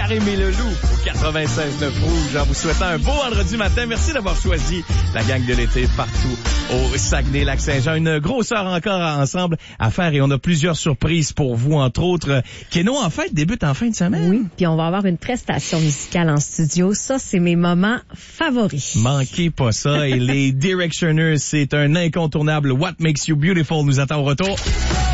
Karim et le Loup au 96.9 Rouge en vous souhaitant un beau vendredi matin. Merci d'avoir choisi la gang de l'été partout au Saguenay-Lac-Saint-Jean. Une grosse heure encore ensemble à faire et on a plusieurs surprises pour vous, entre autres. Keno, en fait, débute en fin de semaine. Oui, puis on va avoir une prestation musicale en studio. Ça, c'est mes moments favoris. Manquez pas ça. Et les Directioners, c'est un incontournable What Makes You Beautiful nous attend au retour.